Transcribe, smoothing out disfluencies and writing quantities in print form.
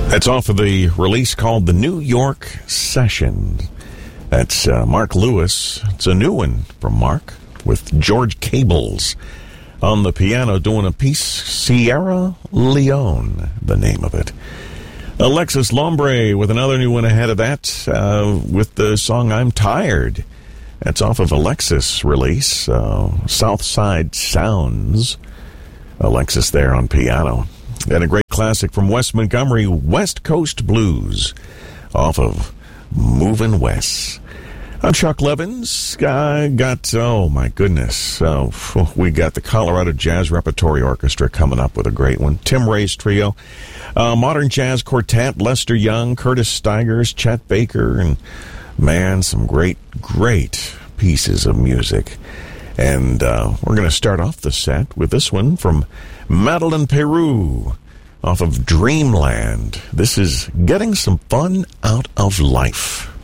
That's off of the release called The New York Session. That's Mark Lewis. It's a new one from Mark with George Cables on the piano doing a piece, Sierra Leone, the name of it. Alexis Lombre with another new one ahead of that with the song I'm Tired. That's off of Alexis' release, Southside Sounds. Alexis there on piano. And a great classic from Wes Montgomery, West Coast Blues, off of Movin' West. I'm Chuck Levins. Oh my goodness. We got the Colorado Jazz Repertory Orchestra coming up with a great one. Tim Ray's Trio, Modern Jazz Quartet, Lester Young, Curtis Stigers, Chet Baker, and man, some great pieces of music. And we're going to start off the set with this one from Madeline Peru off of Dreamland. This is Getting Some Fun Out of Life.